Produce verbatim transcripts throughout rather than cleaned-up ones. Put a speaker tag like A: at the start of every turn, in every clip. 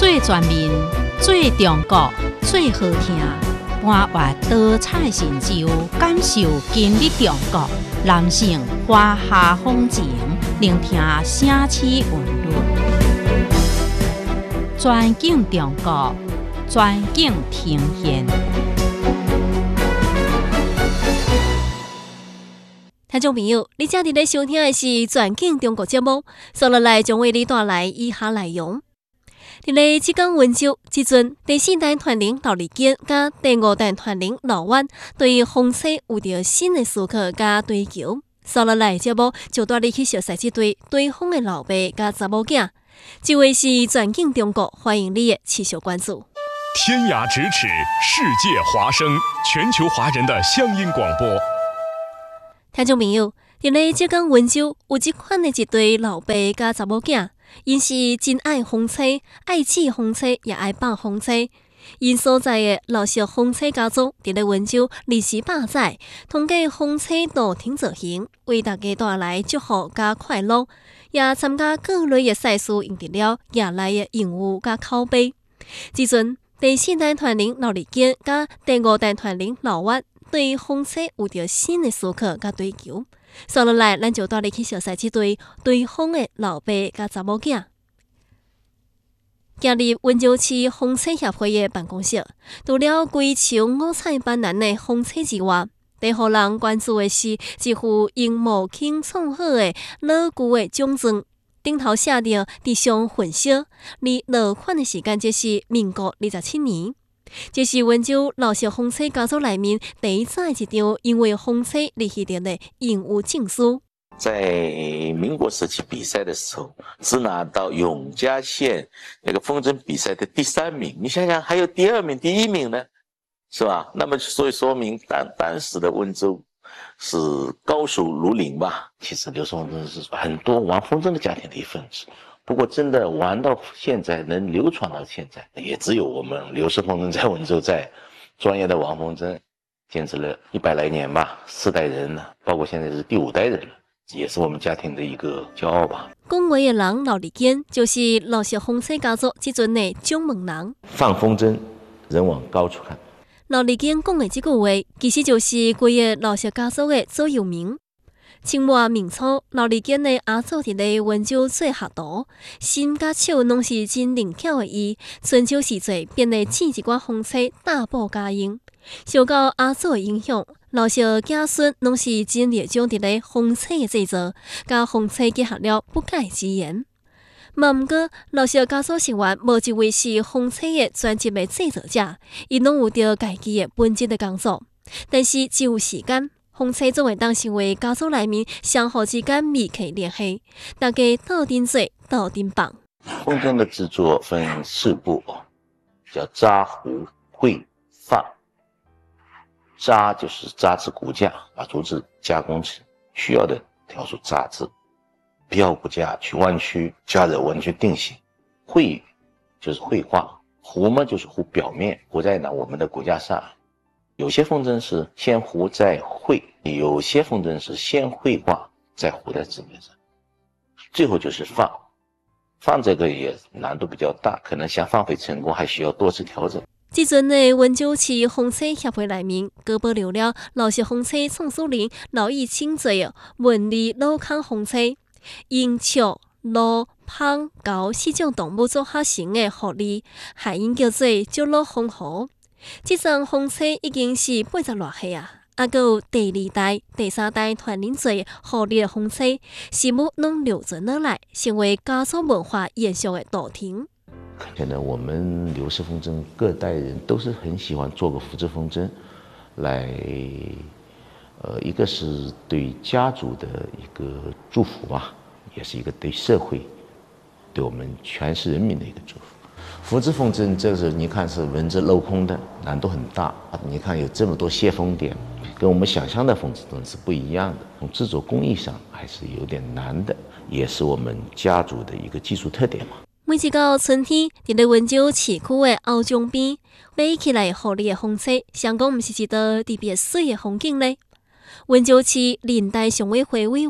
A: 最全面、最中国、最好听，搬越多彩神州，感受今日中国。男性花下风情，聆听城市韵律。全景中国，全景呈现。
B: 听众朋友，你正伫咧收听的是《全景中国》节目，接落来将为你带来以下内容。伫咧即港温州，即阵第四代团领老李坚甲第五代团领老万对风车有着新的思考甲追求。接落来节目就带你去熟悉即对对方的老爸甲查某囝。这位是《全景中国》，欢迎你的持续关注。
C: 天涯咫尺，世界华声，全球华人的乡音广播。
B: 听众朋友，伫咧即港温州有即款的一对老爸甲查某囝。因是真爱风车，爱骑风车，也爱放风车。因所在的老式风车家族伫咧温州历史百载，通过风车道停造型，为大家带来祝福甲快乐，也参加各类的赛事，赢得了业内的荣誉甲口碑。即阵第四代团领老李坚甲第五代团领老万对风车有着新的思考甲追求。接落来，咱就带你去熟悉即对对方的老爸甲查某囝。今日温州市风车协会的办公室，除了规球五彩斑斓的风车之外，最互人关注的是一副樱木轻创好的老旧的奖状，顶头写着“地上混烧”，而落款的时间则是民国二十七年。这是温州老式风车家族内面第一载一张因为风车立起的荣誉证书。
D: 在民国时期比赛的时候，只拿到永嘉县那个风筝比赛的第三名。你想想，还有第二名、第一名呢，是吧？那么所以说明当当时的温州是高手如林吧。其实刘氏风筝是很多玩风筝的家庭的一份子。不过真的玩到现在，能流传到现在，也只有我们刘氏风筝在温州在专业的玩风筝坚持了一百来年吧，四代人了，包括现在是第五代人了，也是我们家庭的一个骄傲吧。
B: 讲话的人老李坚就是老式风车家族即阵的掌门人。
D: 放风筝，人往高处看。
B: 老李坚讲的这句话，其实就是规个老式家族的座右铭。清末明初，老李坚的阿祖伫咧温州做学徒，心甲手拢是真灵巧的伊。春秋时节，便会制一寡风车大补家用。受到阿祖的影响，老少子孙拢是真热衷伫咧风车的制作，甲风车结合了不解之缘。嘛毋过，老少家族成员无一位是风车的专职的制作者，因拢有着家己的本职的工作。但是只有时间。风车总会当成为家族内面相互之间密切联系，大家斗阵做，斗阵放。
D: 风筝的制作分四步，叫扎、糊、绘、放。扎就是扎制骨架，把竹子加工成需要的条数扎制，标骨架去弯曲，加热温去定型。绘就是绘画，糊嘛就是糊表面，糊在呢我们的骨架上。有些风筝是先糊再绘，有些风筝是先绘画再糊在纸面上，最后就是放。放这个也难度比较大，可能想放飞成功还需要多次调整。
B: 即阵的温州市风车协会内面，各保留了老式风车创始人老易清做的文理镂空风车，用树、鹿、蜂、猴四种动物组合成的狐狸，谐音叫做祝鹿风狐。这张风车已经是八十偌岁啊，还佫有第二代、第三代团领做互利的风车，事物拢流传落来，成为家族文化延续的道庭。
D: 可能我们刘氏风筝各代人都是很喜欢做个复制风筝，来，呃，一个是对家族的一个祝福吧，也是一个对社会、对我们全市人民的一个祝福。复制风筝，这是你看是文字镂空的，难度很大。你看有这么多泄风点，跟我们想象的风筝是不一样的。从制作工艺上还是有点难的，也是我们家族的一个技术特点嘛。
B: 每一到春天，伫咧温州市区的后江边，飞起来互利的风车，想讲毋是一道特别水的风景呢？温州市人大常委会委员、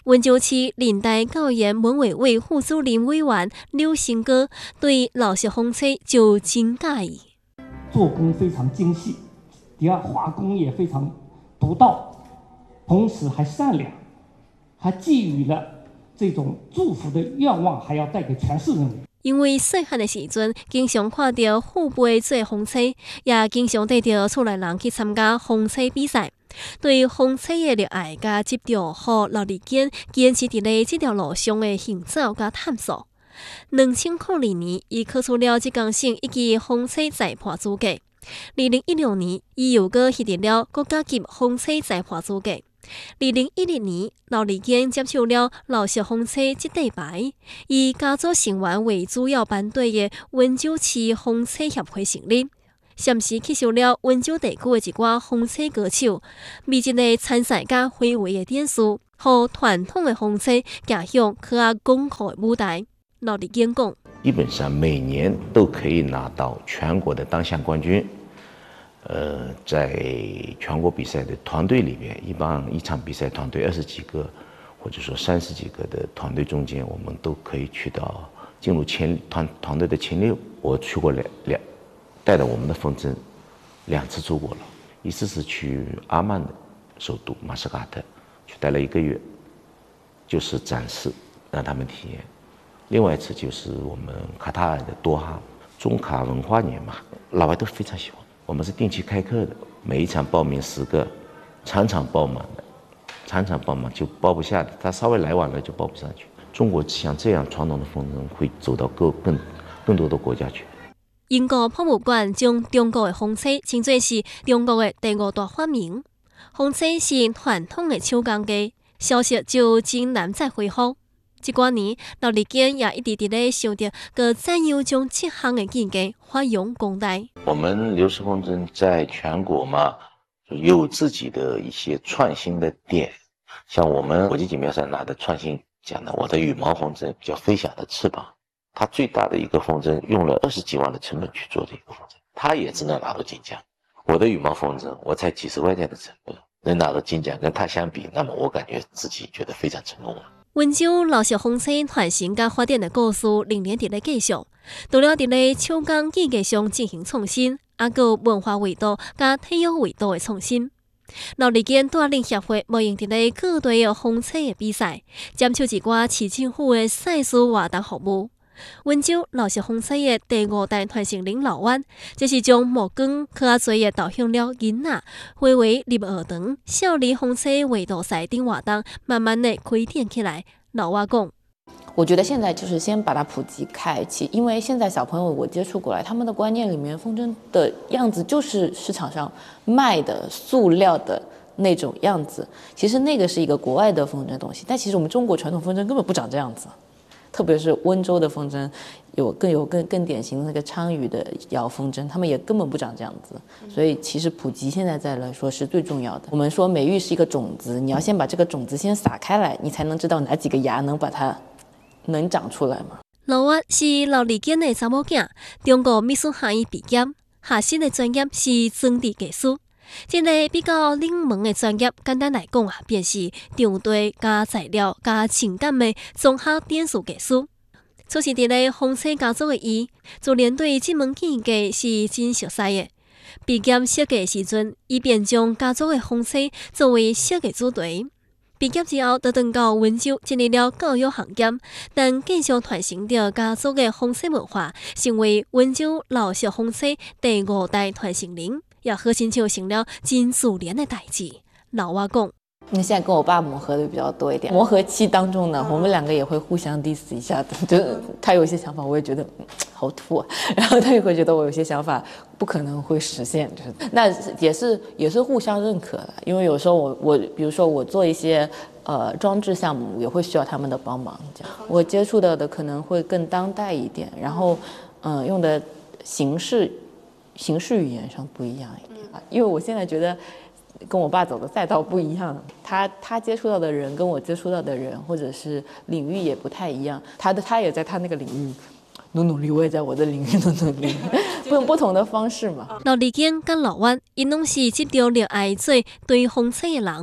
B: 温州市林代教研文委会副主任委员刘新哥对老式风车就真介意，
E: 做工非常精细，第二画工也非常独到，同时还善良，还寄予了这种祝福的愿望，还要带给全市人民。
B: 因为细汉的时阵，经常看到父辈做风车，也经常带着厝内人去参加风车比赛。对风车的热爱甲执着，互老李坚坚持伫咧这条路上的行走甲探索。两千零二年，伊考出了即工省一级风车裁判资格。二零一六年，伊又搁获得了国家级风车裁判资格。二零一零年，老李坚接手了老式风车这底牌，以家族成员为主要班队的温州市风车协会成立。暂时吸收了温州地区的一寡风车歌手，美一个参赛甲回味的点数，互传统的风车走向更加广阔的舞台。老李坚讲，
D: 基本上每年都可以拿到全国的单项冠军。呃，在全国比赛的团队里面，一般一场比赛团队二十几个，或者说三十几个的团队中间，我们都可以去到进入前团团队的前六。我去过两两。带着我们的风筝两次出国了，一次是去阿曼的首都马斯卡特，去待了一个月，就是展示让他们体验；另外一次就是我们卡塔尔的多哈中卡文化年嘛，老外都非常喜欢。我们是定期开课的，每一场报名十个，场场爆满的，场场爆满就包不下的，他稍微来晚了就包不上去。中国像这样传统的风筝会走到更更更多的国家去。
B: 英国博物馆将中国的风车称作是中国的第五大发明。风车是传统的手工艺，消息就真难再恢复。这几年，老李坚也一直伫咧想着，佮怎样将这项的技艺发扬光大。
D: 我们刘氏风筝在全国嘛，有自己的一些创新的点，像我们国际锦标赛拿的创新奖的，我的羽毛风筝叫飞翔的翅膀。它最大的一个风筝用了二十几万的成本去做的一个风筝，它也只能拿到金奖。我的羽毛风筝，我才几十块钱的成本，能拿到金奖，跟它相比，那么我感觉自己觉得非常成功了。
B: 温州老式风车传承甲发展的故事仍然伫咧继续，除了伫咧手工技艺上进行创新，还有文化维度甲体育维度的创新。老李坚带领协会无用伫咧各队的风车的比赛，接受一寡市政府的赛事活动服务。温州老式风车的第五代传承人老弯，这是将目光较侪的导向了囡仔，回为入学堂、少年风车维度赛等活动，慢慢的开展起来。老蛙讲，
F: 我觉得现在就是先把它普及开启，因为现在小朋友我接触过来，他们的观念里面，风筝的样子就是市场上卖的塑料的那种样子。其实那个是一个国外的风筝东西，但其实我们中国传统风筝根本不长这样子。特别是温州的风筝，有更有更更典型的那个昌渝的摇风筝，他们也根本不长这样子。所以其实普及现在再来说是最重要的。我们说美育是一个种子，你要先把这个种子先撒开来，你才能知道哪几个芽能把它能长出来嘛。
B: 老蛙是老李坚的查某囝，中国美术学院毕业，下身的专业是装置技术。这个比较冷门的专业，简单来讲啊，便是场地加材料加情感的综合点数技术。出世伫咧风车家族的伊，自然对这门技艺是真熟悉的。毕业设计时阵，伊便将家族的风车作为设计主题。毕业之后，就转到温州进入了教育行业，但继续传承着家族的风车文化，成为温州老式风车第五代传承人。也核心就成了真自然的代志。老蛙讲，
F: 那现在跟我爸磨合的比较多一点，磨合期当中呢，我们两个也会互相 diss 一下的，就是他有一些想法，我也觉得、嗯、好土啊，然后他也会觉得我有些想法不可能会实现，就是那也是也是互相认可的，因为有时候我我比如说我做一些呃装置项目，也会需要他们的帮忙，这样我接触到的可能会更当代一点，然后嗯、呃、用的形式。形式语言上不一样一点，因为我现在觉得跟我爸走的赛道不一样，他他接触到的人跟我接触到的人或者是领域也不太一样，他的他也在他那个领域努努力，我也在我的领域努努力，不用不同的方式嘛。
B: 老李坚跟老弯，因拢是执着热爱做对风车的人。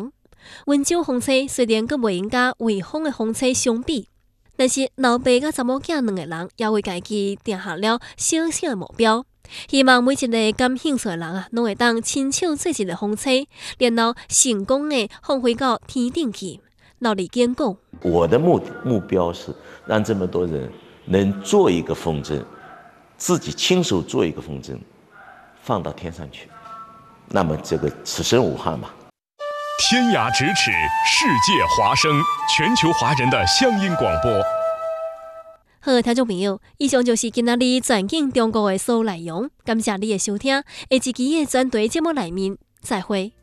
B: 温州风车虽然佮袂用甲卫风的风车相比，但是老爸甲查某囝两个人也为家己定下了小小的目标，希望每一个感兴趣的人啊，拢会当亲手做一个风车，然后成功的放飞到天顶去。老李坚讲，
D: 我的目目标是让这么多人能做一个风筝，自己亲手做一个风筝，放到天上去，那么这个此生无憾嘛。
C: 天涯咫尺，世界华声，全球华人的乡音广播。
B: 好，听众朋友，以上就是今仔日转进中国的所有内容，感谢你的收听，下一期的专题节目内面再会。